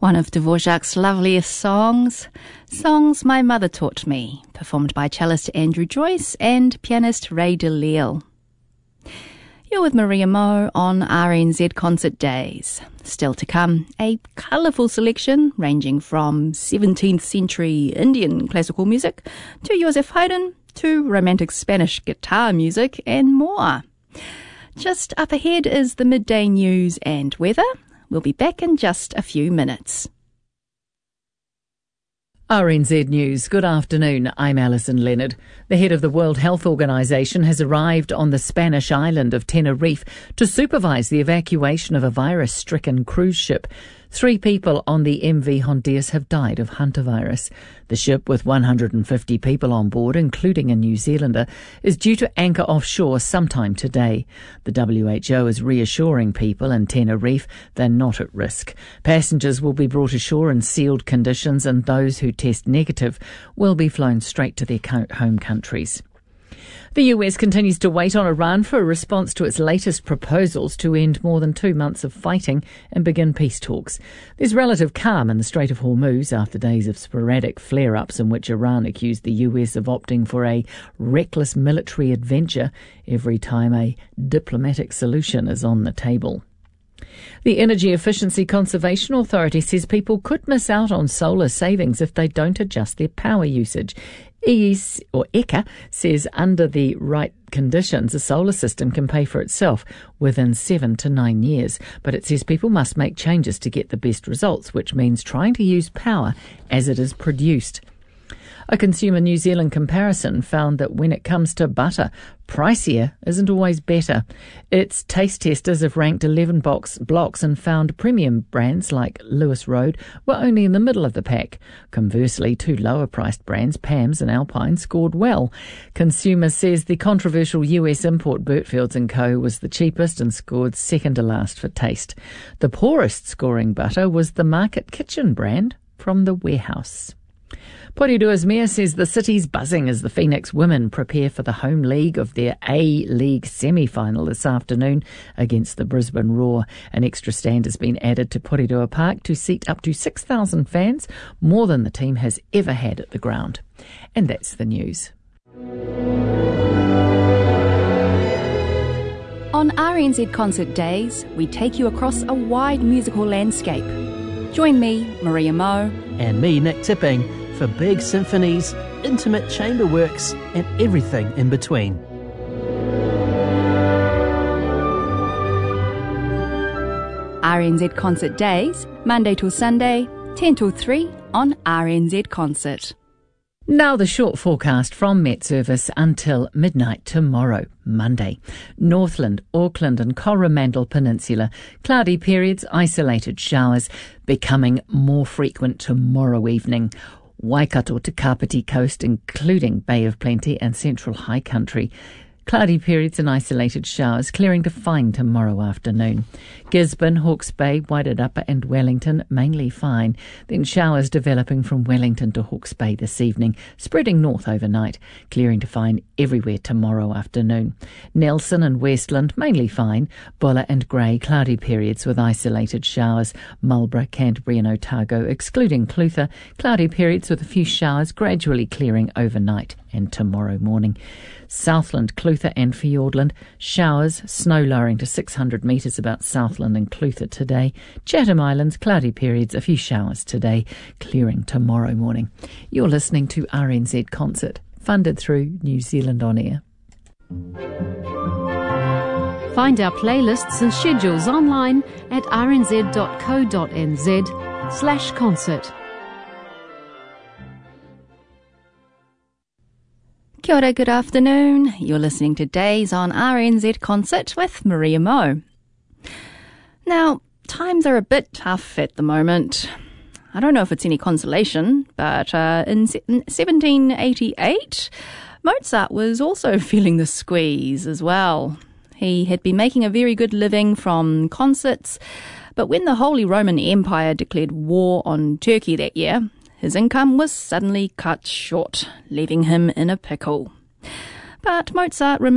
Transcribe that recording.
One of Dvorak's loveliest songs, Songs My Mother Taught Me, performed by cellist Andrew Joyce and pianist Ray DeLille. You're with Maria Mo on RNZ Concert Days. Still to come, a colourful selection ranging from 17th century Indian classical music to Joseph Haydn to romantic Spanish guitar music and more. Just up ahead is the midday news and weather. We'll be back in just a few minutes. RNZ News. Good afternoon. I'm Alison Leonard. The head of the World Health Organization has arrived on the Spanish island of Tenerife to supervise the evacuation of a virus-stricken cruise ship. 3 people on the MV Hondias have died of hantavirus. The ship, with 150 people on board, including a New Zealander, is due to anchor offshore sometime today. The WHO is reassuring people in Tenerife they're not at risk. Passengers will be brought ashore in sealed conditions, and those who test negative will be flown straight to their home countries. The US continues to wait on Iran for a response to its latest proposals to end more than 2 months of fighting and begin peace talks. There's relative calm in the Strait of Hormuz after days of sporadic flare-ups in which Iran accused the US of opting for a reckless military adventure every time a diplomatic solution is on the table. The Energy Efficiency Conservation Authority says people could miss out on solar savings if they don't adjust their power usage. ECA says under the right conditions, a solar system can pay for itself within 7 to 9 years. But it says people must make changes to get the best results, which means trying to use power as it is produced. A Consumer New Zealand comparison found that when it comes to butter, pricier isn't always better. Its taste testers have ranked 11 blocks and found premium brands like Lewis Road were only in the middle of the pack. Conversely, 2 lower-priced brands, Pam's and Alpine, scored well. Consumer says the controversial US import Burtfields & Co. was the cheapest and scored second to last for taste. The poorest scoring butter was the Market Kitchen brand from the Warehouse. Poridua's mayor says the city's buzzing as the Phoenix women prepare for the home league of their A-League semi-final this afternoon against the Brisbane Roar. An extra stand has been added to Porirua Park to seat up to 6,000 fans, more than the team has ever had at the ground. And that's the news. On RNZ Concert Days, we take you across a wide musical landscape. Join me, Maria Mo, and me, Nick Tipping, for big symphonies, intimate chamber works, and everything in between. RNZ Concert Days, Monday till Sunday, 10 till 3 on RNZ Concert. Now the short forecast from Met Service until midnight tomorrow, Monday. Northland, Auckland and Coromandel Peninsula. Cloudy periods, isolated showers, becoming more frequent tomorrow evening. Waikato to Kapiti Coast, including Bay of Plenty and Central High Country. Cloudy periods and isolated showers, clearing to fine tomorrow afternoon. Gisborne, Hawke's Bay, Wairarapa and Wellington, mainly fine. Then showers developing from Wellington to Hawke's Bay this evening, spreading north overnight, clearing to fine everywhere tomorrow afternoon. Nelson and Westland, mainly fine. Buller and Grey, cloudy periods with isolated showers. Marlborough, Canterbury and Otago, excluding Clutha, cloudy periods with a few showers, gradually clearing overnight and tomorrow morning. Southland, Clutha and Fiordland, showers, snow lowering to 600 metres about Southland and Clutha today. Chatham Islands, cloudy periods, a few showers today, clearing tomorrow morning. You're listening to RNZ Concert, funded through New Zealand On Air. Find our playlists and schedules online at rnz.co.nz/concert. Kia ora, good afternoon. You're listening to Days on RNZ Concert with Maria Mo. Now, times are a bit tough at the moment. I don't know if it's any consolation, but in 1788, Mozart was also feeling the squeeze as well. He had been making a very good living from concerts, but when the Holy Roman Empire declared war on Turkey that year, his income was suddenly cut short, leaving him in a pickle. But Mozart